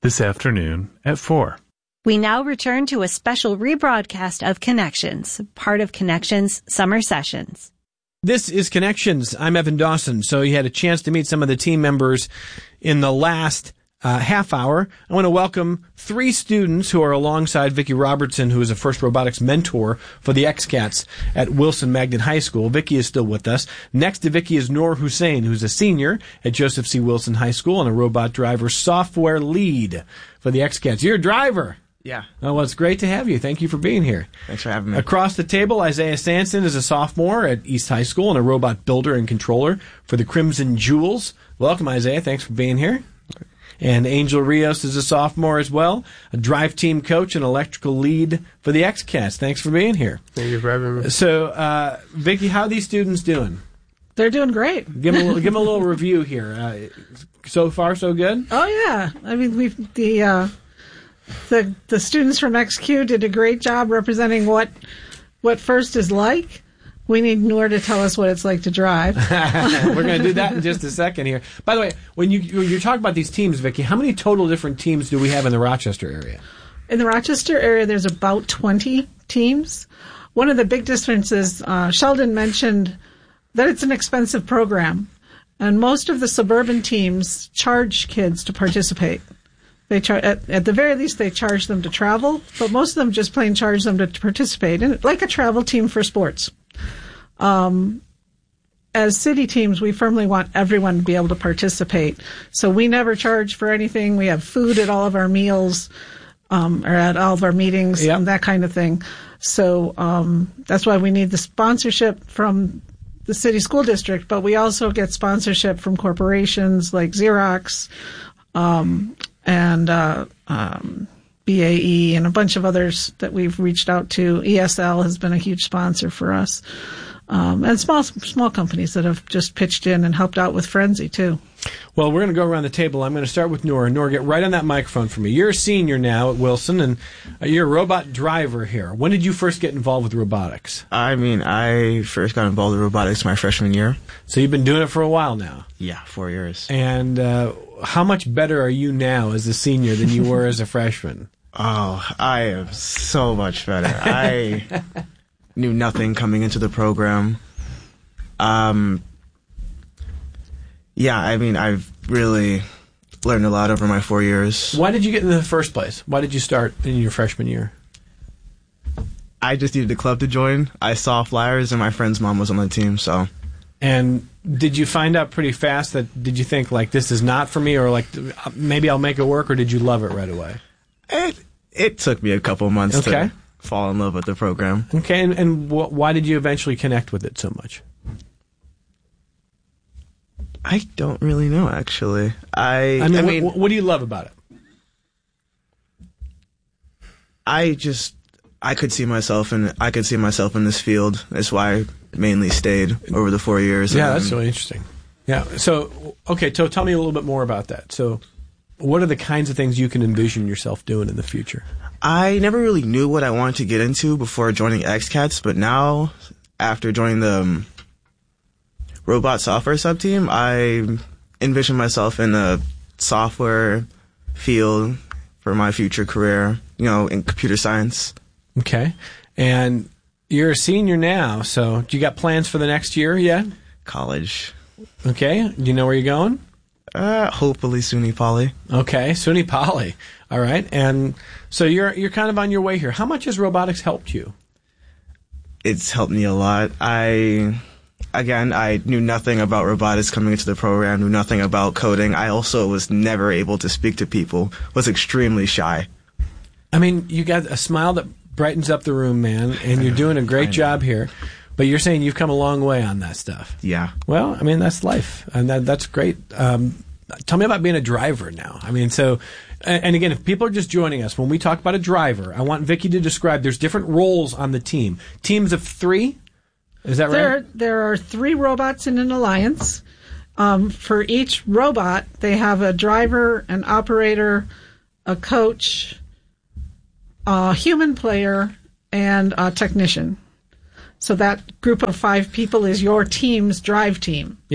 this afternoon at 4. We now return to a special rebroadcast of Connections, part of Connections Summer Sessions. This is Connections. I'm Evan Dawson. So you had a chance to meet some of the team members in the last half hour. I want to welcome 3 students who are alongside Vicki Robertson, who is a FIRST Robotics mentor for the XCats at Wilson Magnet High School. Vicki is still with us. Next to Vicki is Noor Hussein, who's a senior at Joseph C. Wilson High School and a robot driver software lead for the XCats. You're a driver. Yeah. Oh, well, it's great to have you. Thank you for being here. Thanks for having me. Across the table, Isaiah Sanson is a sophomore at East High School and a robot builder and controller for the Crimson Jewels. Welcome, Isaiah. Thanks for being here. And Angel Rios is a sophomore as well, a drive team coach and electrical lead for the XCats. Thanks for being here. Thank you for having me. So, Vicki, how are these students doing? They're doing great. Give them a little review here. So far, so good? Oh, yeah. I mean, the students from XQ did a great job representing what FIRST is like. We need Noor to tell us what it's like to drive. We're going to do that in just a second here. By the way, when you're talking about these teams, Vicki, how many total different teams do we have in the Rochester area? In the Rochester area, there's about 20 teams. One of the big differences, Sheldon mentioned that it's an expensive program, and most of the suburban teams charge kids to participate. They at the very least, they charge them to travel, but most of them just plain charge them to participate, and like a travel team for sports. As city teams, we firmly want everyone to be able to participate. So we never charge for anything. We have food at all of our meals, or at all of our meetings, and that kind of thing. So that's why we need the sponsorship from the city school district, but we also get sponsorship from corporations like Xerox, and BAE and a bunch of others that we've reached out to. ESL has been a huge sponsor for us. And small companies that have just pitched in and helped out with Frenzy, too. Well, we're going to go around the table. I'm going to start with Noor. Noor, get right on that microphone for me. You're a senior now at Wilson, and you're a robot driver here. When did you first get involved with robotics? I mean, I first got involved with robotics my freshman year. So you've been doing it for a while now? Yeah, 4 years. And how much better are you now as a senior than you were as a freshman? Oh, I am so much better. I knew nothing coming into the program. Yeah, I mean, I've really learned a lot over my 4 years. Why did you get in the first place? Why did you start in your freshman year? I just needed a club to join. I saw flyers, and my friend's mom was on the team, so. And did you find out pretty fast did you think, like, this is not for me, or, like, maybe I'll make it work, or did you love it right away? It took me a couple months to fall in love with the program. Okay, and why did you eventually connect with it so much? I don't really know, actually. I mean, what do you love about it? I could see myself in this field. That's why I mainly stayed over the 4 years. Yeah, that's really interesting. Yeah. So, okay, so tell me a little bit more about that. So, what are the kinds of things you can envision yourself doing in the future? I never really knew what I wanted to get into before joining XCats, but now, after joining the robot software sub-team, I envision myself in the software field for my future career, in computer science. Okay. And you're a senior now, so do you got plans for the next year yet? College. Okay. Do you know where you're going? Hopefully SUNY Poly. Okay, SUNY Poly. All right. And so you're kind of on your way here. How much has robotics helped you? It's helped me a lot. I knew nothing about robotics coming into the program, knew nothing about coding. I also was never able to speak to people, was extremely shy. I mean, you got a smile that brightens up the room, man, and you're doing a great job here. But you're saying you've come a long way on that stuff. Yeah. Well, I mean, that's life, and that's great. Tell me about being a driver now. I mean, so, and again, if people are just joining us, when we talk about a driver, I want Vicki to describe, there's different roles on the team. Teams of 3? Is that right? There are 3 robots in an alliance. For each robot, they have a driver, an operator, a coach, a human player, and a technician. So that group of 5 people is your team's drive team. Yeah.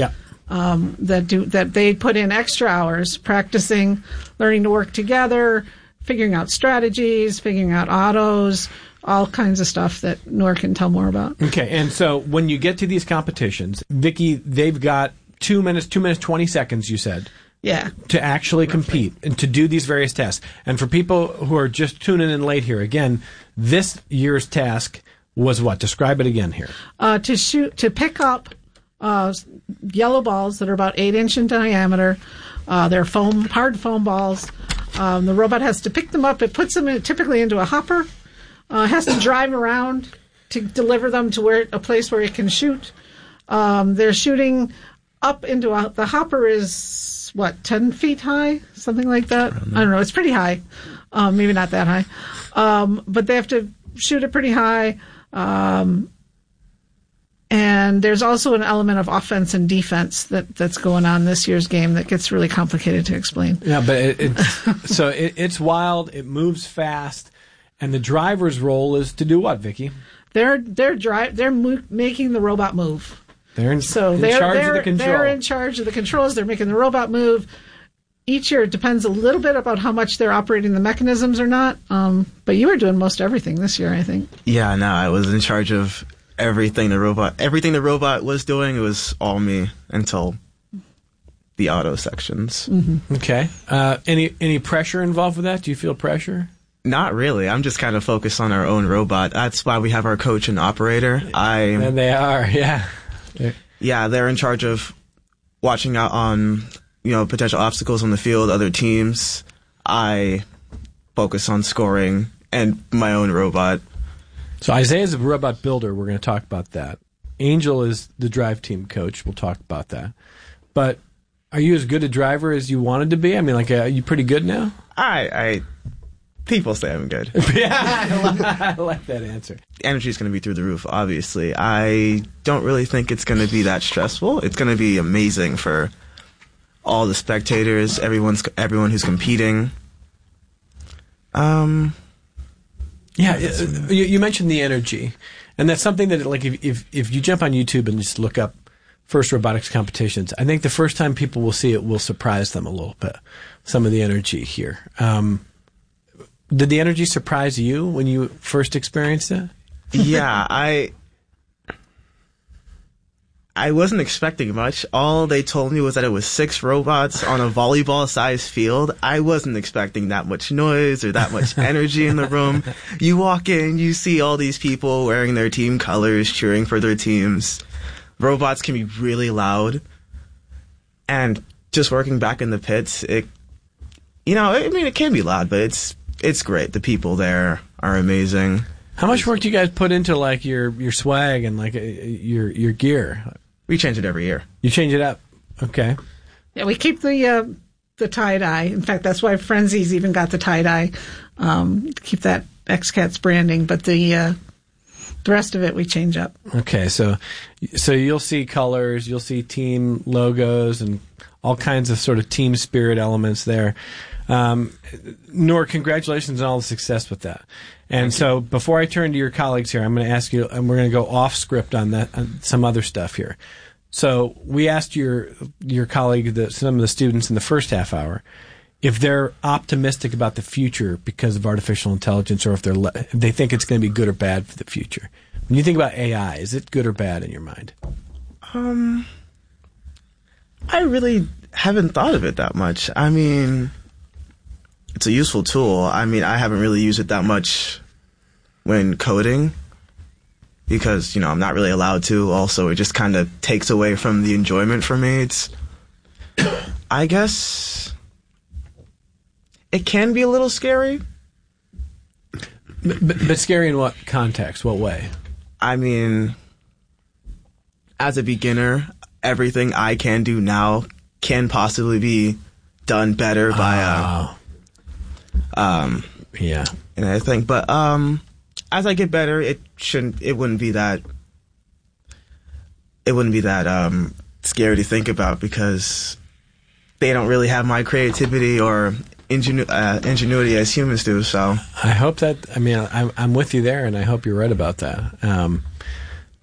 that they put in extra hours practicing, learning to work together, figuring out strategies, figuring out autos, all kinds of stuff that Noor can tell more about. Okay, and so when you get to these competitions, Vicki, they've got 2 minutes, 20 seconds, you said. Yeah. To actually compete and to do these various tasks. And for people who are just tuning in late here, again, this year's task was what? Describe it again here. To pick up yellow balls that are about 8-inch in diameter. They're hard foam balls. The robot has to pick them up. It puts them typically into a hopper. Has to drive around to deliver them to a place where it can shoot. They're shooting up into the hopper is 10 feet high, something like that. I don't know. It's pretty high. Maybe not that high. But they have to shoot it pretty high. And there's also an element of offense and defense that's going on this year's game that gets really complicated to explain. Yeah, but it's wild. It moves fast, and the driver's role is to do what, Vicki? They're making the robot move. They're in charge of the control. They're in charge of the controls. They're making the robot move. Each year it depends a little bit about how much they're operating the mechanisms or not. But you were doing most everything this year, I think. Yeah, no, I was in charge of everything the robot was doing. It was all me until the auto sections. Mm-hmm. Okay. Any pressure involved with that? Do you feel pressure? Not really. I'm just kind of focused on our own robot. That's why we have our coach and operator. And they are, yeah. Yeah, they're in charge of watching out on, potential obstacles on the field, other teams. I focus on scoring and my own robot. So Isaiah's a robot builder. We're going to talk about that. Angel is the drive team coach. We'll talk about that. But are you as good a driver as you wanted to be? I mean, are you pretty good now? People say I'm good. Yeah, I like that answer. Energy is going to be through the roof, obviously. I don't really think it's going to be that stressful. It's going to be amazing for all the spectators, everyone who's competing. Yeah, you mentioned the energy, and that's something that, if you jump on YouTube and just look up FIRST robotics competitions, I think the first time people will see it will surprise them a little bit. Some of the energy here. Did the energy surprise you when you first experienced it? Yeah, I wasn't expecting much. All they told me was that it was 6 robots on a volleyball-sized field. I wasn't expecting that much noise or that much energy in the room. You walk in, you see all these people wearing their team colors, cheering for their teams. Robots can be really loud. And just working back in the pits, it can be loud, but it's great. The people there are amazing. How much work do you guys put into your swag and your gear? We change it every year. You change it up. Okay. Yeah, we keep the tie-dye. In fact, that's why Frenzies even got the tie-dye, to keep that XCATS branding. But the rest of it we change up. Okay, so you'll see colors, you'll see team logos, and all kinds of sort of team spirit elements there. Noor, congratulations on all the success with that. And so before I turn to your colleagues here, I'm going to ask you, and we're going to go off script on that, on some other stuff here. So we asked your colleague, some of the students in the first half hour, if they're optimistic about the future because of artificial intelligence, or if they think it's going to be good or bad for the future. When you think about AI, is it good or bad in your mind? I really haven't thought of it that much. I mean, it's a useful tool. I mean, I haven't really used it that much when coding because, I'm not really allowed to. Also, it just kind of takes away from the enjoyment for me. I guess it can be a little scary. But scary in what context? What way? I mean, as a beginner, everything I can do now can possibly be done better by yeah. And I think, but as I get better, it wouldn't be that scary to think about because they don't really have my creativity or ingenuity as humans do. So I hope that. I mean, I'm with you there, and I hope you're right about that.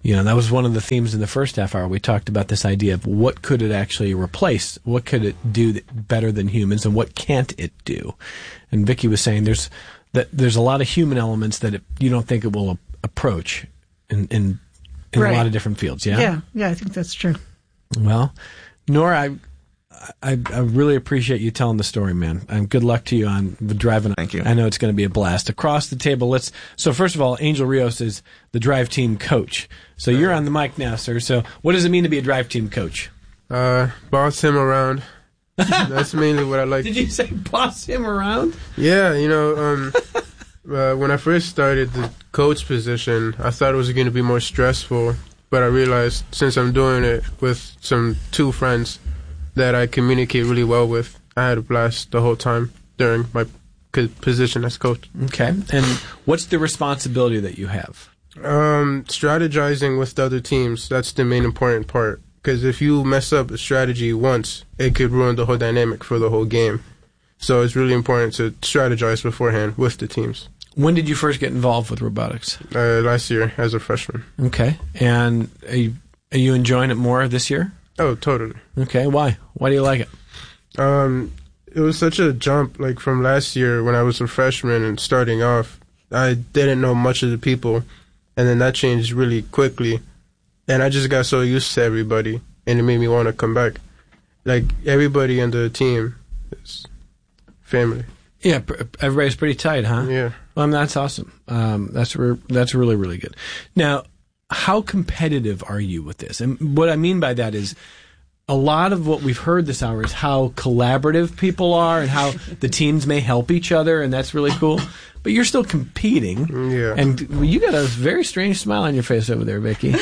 That was one of the themes in the first half hour. We talked about this idea of what could it actually replace? What could it do better than humans, and what can't it do? And Vicki was saying there's a lot of human elements that you don't think it will approach in right. a lot of different fields. Yeah? Yeah, I think that's true. Well, Nora, I really appreciate you telling the story, man. And good luck to you on the driving. Thank you. I know it's going to be a blast. Across the table, so first of all, Angel Rios is the drive team coach. So you're on the mic now, sir. So what does it mean to be a drive team coach? Boss him around. That's mainly what I like. Did you say boss him around? Yeah, when I first started the coach position, I thought it was going to be more stressful, but I realized since I'm doing it with some two friends that I communicate really well with, I had a blast the whole time during my position as coach. Okay. And what's the responsibility that you have? Strategizing with the other teams. That's the main important part. Because if you mess up a strategy once, it could ruin the whole dynamic for the whole game. So it's really important to strategize beforehand with the teams. When did you first get involved with robotics? Last year as a freshman. Okay. And are you enjoying it more this year? Oh, totally. Okay, why? Why do you like it? It was such a jump, like from last year when I was a freshman and starting off. I didn't know much of the people, and then that changed really quickly. And I just got so used to everybody, and it made me want to come back. Like, everybody on the team is family. Yeah, everybody's pretty tight, huh? Yeah. Well, that's awesome. That's really, really good. Now, how competitive are you with this? And what I mean by that is a lot of what we've heard this hour is how collaborative people are and how the teams may help each other, and that's really cool. But you're still competing. Yeah. And you got a very strange smile on your face over there, Vicki.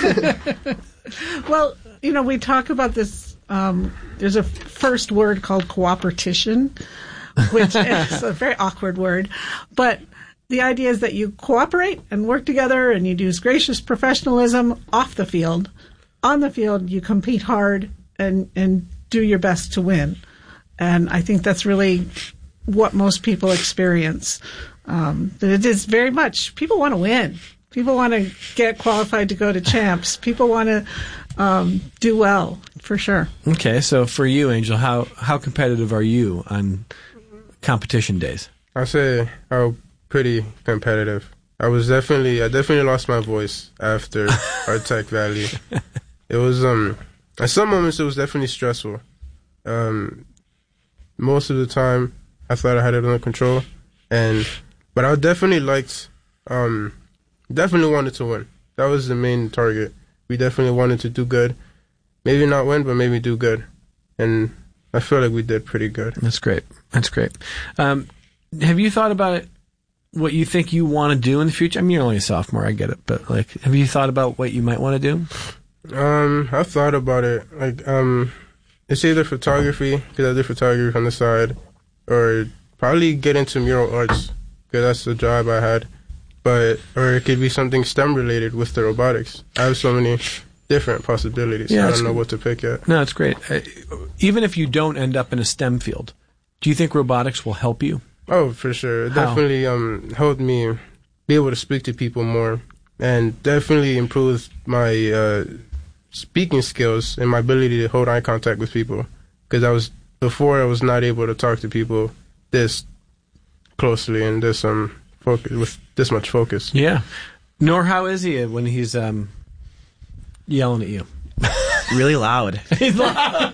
Well, we talk about this. There's a first word called cooperation, which is a very awkward word. But the idea is that you cooperate and work together and you use gracious professionalism off the field. On the field, you compete hard and do your best to win. And I think that's really what most people experience. It is very much, people want to win. People want to get qualified to go to champs. People want to do well, for sure. Okay, so for you, Angel, how competitive are you on competition days? I say pretty competitive. I definitely lost my voice after our Tech Valley. It was at some moments it was definitely stressful. Most of the time I thought I had it under control, but I definitely definitely wanted to win. That was the main target. We definitely wanted to do good. Maybe not win, but maybe do good. And I feel like we did pretty good. That's great. Have you thought about it? What you think you want to do in the future? I mean, you're only a sophomore, I get it, but have you thought about what you might want to do? I've thought about it. It's either photography, because I do photography on the side, or probably get into mural arts, because that's the job I had. Or it could be something STEM related with the robotics. I have so many different possibilities. Yeah, I don't know what to pick yet. No, it's great. Even if you don't end up in a STEM field, do you think robotics will help you? Oh, for sure. It definitely helped me be able to speak to people more, and definitely improved my speaking skills and my ability to hold eye contact with people. Because before I was not able to talk to people this closely and this focus with this much focus. Yeah. Nor how is he when he's yelling at you? Really loud. He's loud.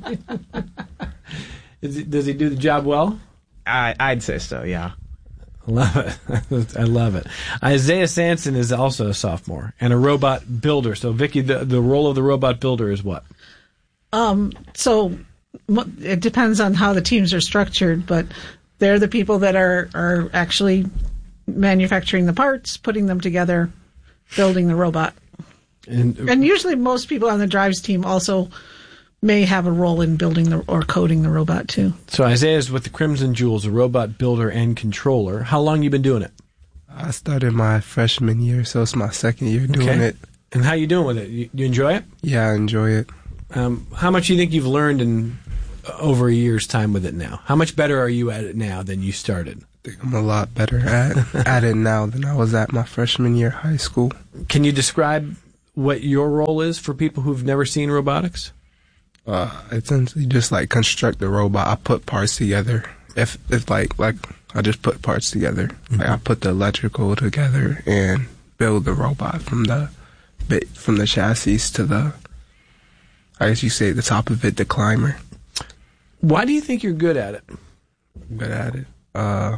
Does he do the job well? I'd say so, yeah. Love it. I love it. Isaiah Sanson is also a sophomore and a robot builder. So, Vicki, the role of the robot builder is what? So it depends on how the teams are structured, but they're the people that are actually manufacturing the parts, putting them together, building the robot. And usually most people on the drives team also may have a role in building or coding the robot too. So Isaiah's with the Crimson Jewels, a robot builder and controller. How long you been doing it? I started my freshman year, so it's my second year doing it. And how you doing with it? You enjoy it? Yeah, I enjoy it. How much do you think you've learned in over a year's time with it now? How much better are you at it now than you started? I think I'm a lot better at it now than I was at my freshman year of high school. Can you describe what your role is for people who've never seen robotics? Essentially just like construct the robot. I put parts together. If it's like I just put parts together. Mm-hmm. Like I put the electrical together and build the robot from the chassis to the, I guess you say the top of it, the climber. Why do you think you're good at it? Good at it. I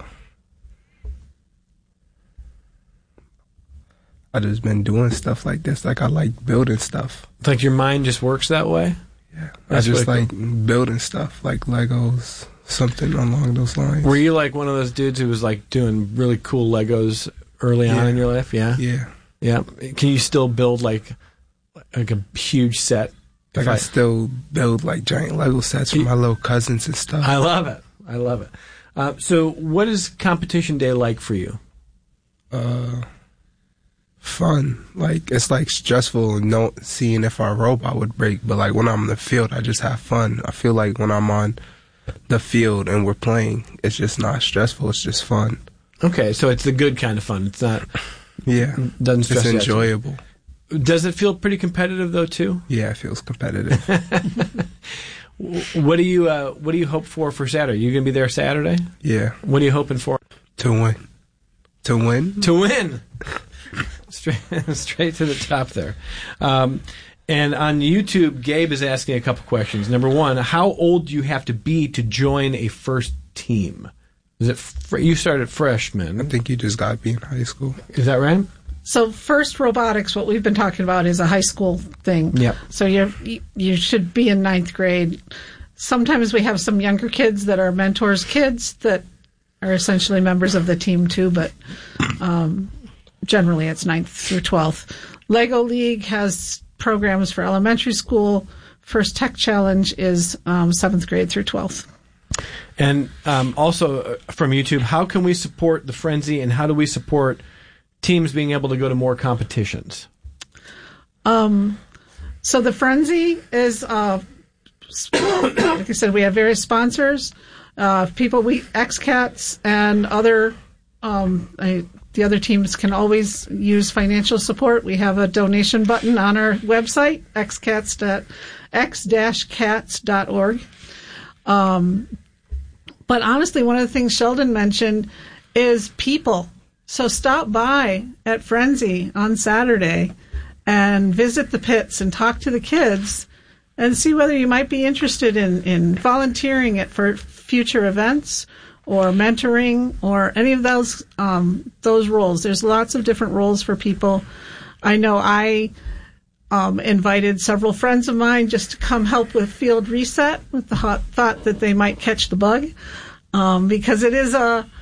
just been doing stuff like this. Like I like building stuff. Like your mind just works that way? Yeah. That's I just really like cool. Building stuff like Legos, something along those lines. Were you like one of those dudes who was like doing really cool Legos early on in your life? Yeah. Yeah. Yeah. Can you still build like a huge set? Like I still build like giant Lego sets for my little cousins and stuff. I love it. I love it. So what is competition day like for you? Fun. Like it's like stressful seeing if our robot would break, but like when I'm in the field I just have fun. I feel like when I'm on the field and we're playing, it's just not stressful, it's just fun. Okay, so it's the good kind of fun. It's not doesn't stress you. It's enjoyable. Does it feel pretty competitive though too? Yeah, it feels competitive. What do you hope for Saturday? You gonna be there Saturday? Yeah. What are you hoping for? To win. To win? To win. Straight to the top there. And on YouTube, Gabe is asking a couple questions. Number one, how old do you have to be to join a first team? Is it you started freshman? I think you just got to be in high school. Is that right? So FIRST Robotics, what we've been talking about, is a high school thing. Yep. So you should be in 9th grade. Sometimes we have some younger kids that are mentors' kids that are essentially members of the team too, but generally it's 9th through 12th. Lego League has programs for elementary school. First Tech Challenge is 7th grade through 12th. And also from YouTube, how can we support the Frenzy, and how do we support teams being able to go to more competitions? So the Frenzy is, like I said, we have various sponsors. XCats and other, the other teams can always use financial support. We have a donation button on our website, x-cats.org. But honestly, one of the things Sheldon mentioned is people. So stop by at Frenzy on Saturday and visit the pits and talk to the kids and see whether you might be interested in volunteering for future events or mentoring or any of those roles. There's lots of different roles for people. I know I invited several friends of mine just to come help with Field Reset with the thought that they might catch the bug, because it is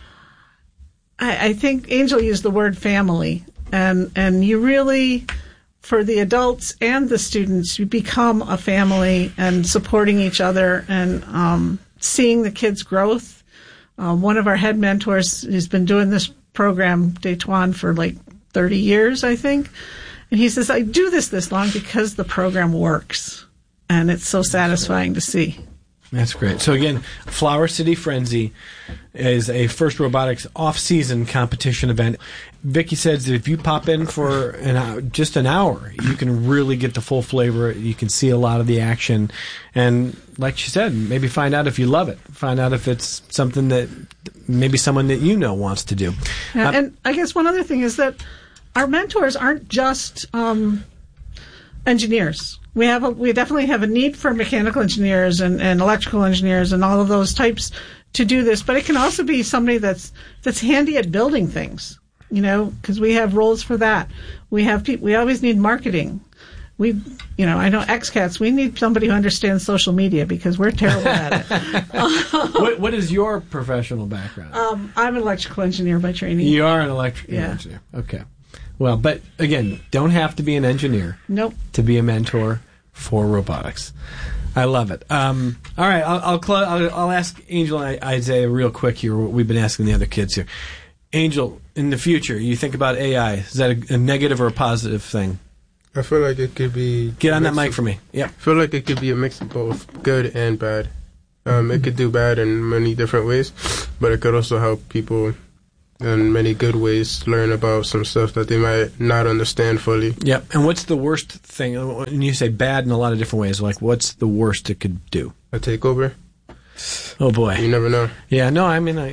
I think Angel used the word family, and you really, for the adults and the students, you become a family and supporting each other and seeing the kids' growth. One of our head mentors has been doing this program, Detuan, for like 30 years, I think. And he says, I do this long because the program works. And it's so satisfying to see. That's great. So again, Flower City Frenzy is a FIRST Robotics off-season competition event. Vicki says that if you pop in for just an hour, you can really get the full flavor. You can see a lot of the action. And like she said, maybe find out if you love it. Find out if it's something that maybe someone that you know wants to do. Yeah, and I guess one other thing is that our mentors aren't just engineers. We definitely have a need for mechanical engineers and electrical engineers and all of those types to do this, but it can also be somebody that's handy at building things, because we have roles for that. We always need marketing. I know XCats, we need somebody who understands social media because we're terrible at it. What is your professional background? I'm an electrical engineer by training. You are an electrical engineer. Okay. Well, but again, don't have to be an engineer. Nope. To be a mentor for robotics. I love it. All right, I'll ask Angel and Isaiah real quick here. What we've been asking the other kids here. Angel, in the future, you think about AI. Is that a negative or a positive thing? I feel like it could be. Get on that mic for me. Yep. I feel like it could be a mix of both, good and bad. It could do bad in many different ways, but it could also help people in many good ways, learn about some stuff that they might not understand fully. Yep. And what's the worst thing? And you say bad in a lot of different ways. Like, what's the worst it could do? A takeover. Oh boy. You never know. Yeah. No. I mean,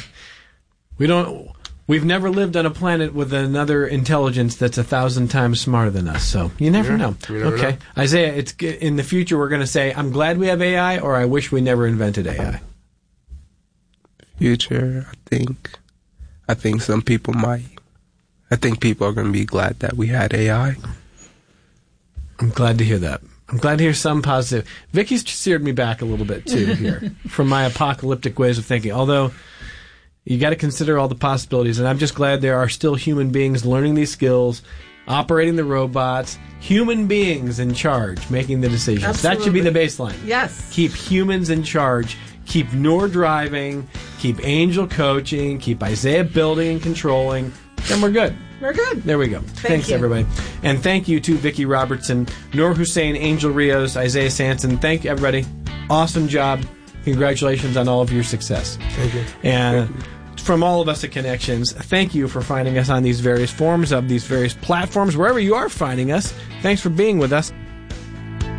we've never lived on a planet with another intelligence that's 1,000 times smarter than us. So you never know. You never know. Isaiah, it's in the future. We're going to say, "I'm glad we have AI," or "I wish we never invented AI." Future, I think some people might. I think people are going to be glad that we had AI. I'm glad to hear that. I'm glad to hear some positive. Vicky's steered me back a little bit too here from my apocalyptic ways of thinking. Although you got to consider all the possibilities, and I'm just glad there are still human beings learning these skills, operating the robots, human beings in charge, making the decisions. Absolutely. That should be the baseline. Yes. Keep humans in charge. Keep Noor driving. Keep Angel coaching. Keep Isaiah building and controlling. Then we're good. We're good. There we go. Thanks, you. everybody. And thank you to Vicki Robertson, Noor Hussein, Angel Rios, Isaiah Sanson. Thank you, everybody. Awesome job. Congratulations on all of your success. Thank you. And from all of us at Connections, thank you for finding us on these various forms of these various platforms, wherever you are finding us. Thanks for being with us.